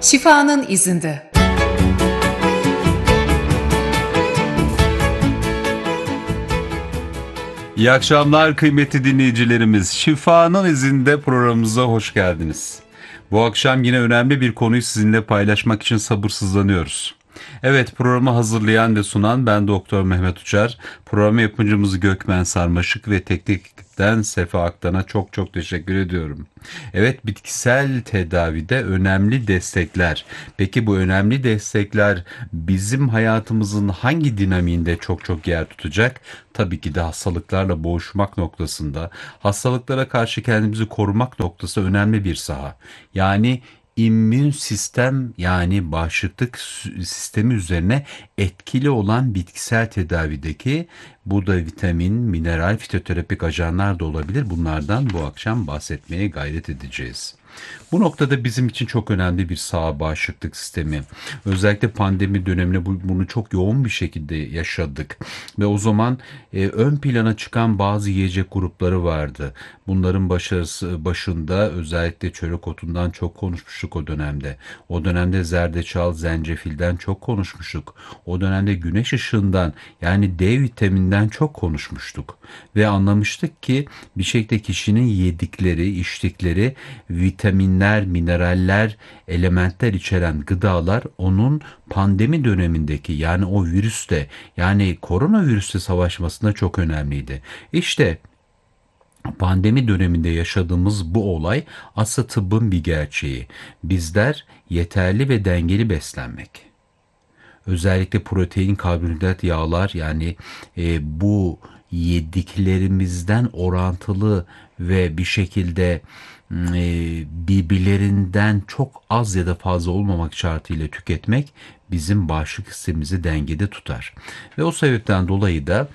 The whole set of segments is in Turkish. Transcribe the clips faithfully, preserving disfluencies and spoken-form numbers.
Şifanın izinde. İyi akşamlar kıymetli dinleyicilerimiz. Şifanın izinde programımıza hoş geldiniz. Bu akşam yine önemli bir konuyu sizinle paylaşmak için sabırsızlanıyoruz. Evet, programı hazırlayan ve sunan ben Doktor Mehmet Uçar. Program yapımcımız Gökmen Sarmaşık ve teknik ekipten Sefa Aktan'a çok çok teşekkür ediyorum. Evet, bitkisel tedavide önemli destekler. Peki bu önemli destekler bizim hayatımızın hangi dinamiğinde çok çok yer tutacak? Tabii ki de hastalıklarla boğuşmak noktasında, hastalıklara karşı kendimizi korumak noktası önemli bir saha. Yani immün sistem, yani bağışıklık sistemi üzerine etkili olan bitkisel tedavideki bu da vitamin, mineral, fitoterapik ajanlar da olabilir. Bunlardan bu akşam bahsetmeye gayret edeceğiz. Bu noktada bizim için çok önemli bir saha bağışıklık sistemi. Özellikle pandemi döneminde bunu çok yoğun bir şekilde yaşadık. Ve o zaman e, ön plana çıkan bazı yiyecek grupları vardı. Bunların başarısı, başında özellikle çörek otundan çok konuşmuştuk o dönemde. O dönemde zerdeçal, zencefilden çok konuşmuştuk. O dönemde güneş ışığından, yani D vitamininden çok konuşmuştuk. Ve anlamıştık ki bir şekilde kişinin yedikleri, içtikleri vitaminler, mineraller, elementler içeren gıdalar onun pandemi dönemindeki, yani o virüste, yani koronavirüste savaşmasında çok önemliydi. İşte pandemi döneminde yaşadığımız bu olay aslında tıbbın bir gerçeği. Bizler yeterli ve dengeli beslenmek, özellikle protein, karbonhidrat, yağlar, yani e, bu yediklerimizden orantılı ve bir şekilde e, birbirlerinden çok az ya da fazla olmamak şartıyla tüketmek bizim bağışıklık sistemimizi dengede tutar. Ve o sebepten dolayı da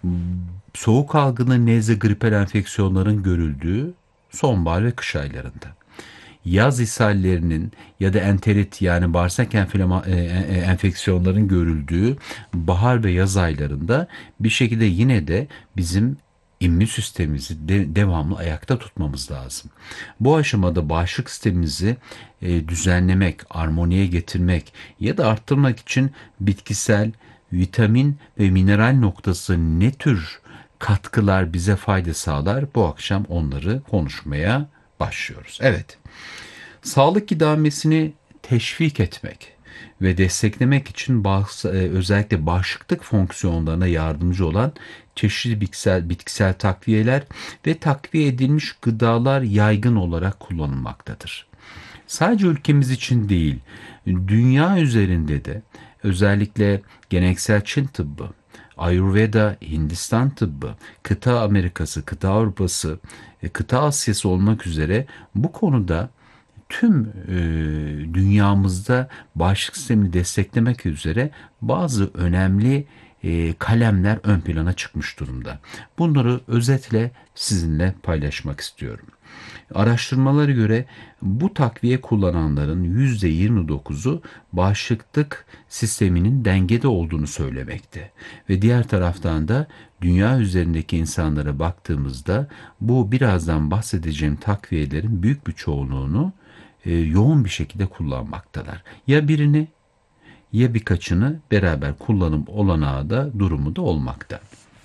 soğuk algını, nezle, gripal enfeksiyonların görüldüğü sonbahar ve kış aylarında, yaz ishallerinin ya da enterit, yani bağırsak enflama, e, e, enfeksiyonların görüldüğü bahar ve yaz aylarında bir şekilde yine de bizim immün sistemimizi de, devamlı ayakta tutmamız lazım. Bu aşamada bağışıklık sistemimizi e, düzenlemek, armoniye getirmek ya da arttırmak için bitkisel, vitamin ve mineral noktası ne tür katkılar bize fayda sağlar? Bu akşam onları konuşmaya başlıyoruz. Evet. Sağlık idamesini teşvik etmek ve desteklemek için bazı, e, özellikle bağışıklık fonksiyonlarına yardımcı olan çeşitli bitkisel, bitkisel takviyeler ve takviye edilmiş gıdalar yaygın olarak kullanılmaktadır. Sadece ülkemiz için değil, dünya üzerinde de özellikle geleneksel Çin tıbbı, Ayurveda, Hindistan tıbbı, kıta Amerikası, kıta Avrupası, e, kıta Asyası olmak üzere bu konuda tüm e, dünyamızda bağışıklık sistemini desteklemek üzere bazı önemli e, kalemler ön plana çıkmış durumda. Bunları özetle sizinle paylaşmak istiyorum. Araştırmalara göre bu takviye kullananların yüzde yirmi dokuzu bağışıklık sisteminin dengede olduğunu söylemekte. Ve diğer taraftan da dünya üzerindeki insanlara baktığımızda bu birazdan bahsedeceğim takviyelerin büyük bir çoğunluğunu e, yoğun bir şekilde kullanmaktalar. Ya birini ya birkaçını beraber kullanım olanağı da durumu da olmakta.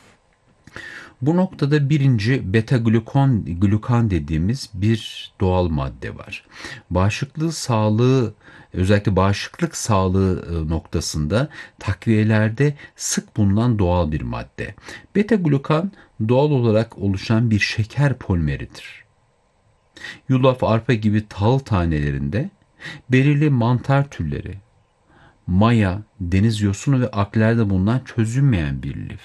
Bu noktada birinci beta glukan, glukan dediğimiz bir doğal madde var. Bağışıklık sağlığı, özellikle bağışıklık sağlığı noktasında takviyelerde sık bulunan doğal bir madde. Beta glukan doğal olarak oluşan bir şeker polimeridir. Yulaf, arpa gibi tahıl tanelerinde, belirli mantar türleri, maya, deniz yosunu ve aklerde bulunan çözünmeyen bir lif.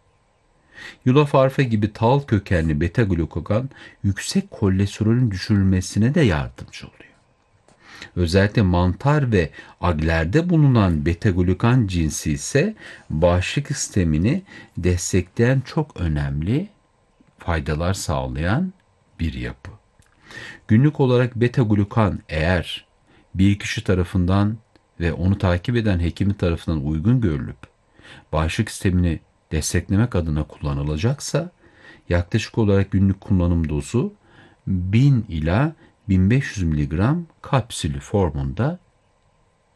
Yulaf, arpa gibi tahıl kökenli beta glukagon yüksek kolesterolün düşürülmesine de yardımcı oluyor. Özellikle mantar ve aglerde bulunan beta glukan cinsi ise bağışıklık sistemini destekleyen çok önemli faydalar sağlayan bir yapı. Günlük olarak beta glukan eğer bir kişi tarafından ve onu takip eden hekimi tarafından uygun görülüp bağışıklık sistemini desteklemek adına kullanılacaksa yaklaşık olarak günlük kullanım dozu bin ila bin beş yüz miligram kapsülü formunda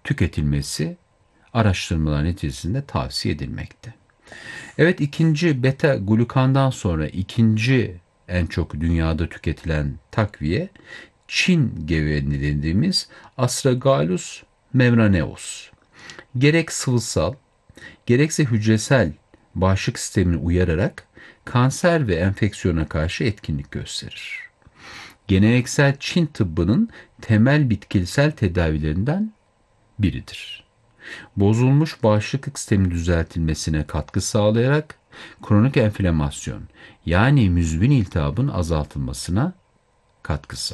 tüketilmesi araştırmalar neticesinde tavsiye edilmekte. Evet, ikinci beta glukandan sonra ikinci en çok dünyada tüketilen takviye Çin geveği dediğimiz Astragalus membraneus. Gerek sıvısal gerekse hücresel bağışıklık sistemini uyararak kanser ve enfeksiyona karşı etkinlik gösterir. Geleneksel Çin tıbbının temel bitkisel tedavilerinden biridir. Bozulmuş bağışıklık sistemi düzeltilmesine katkı sağlayarak kronik enflamasyon yani müzmin iltihabın azaltılmasına katkı sağlar.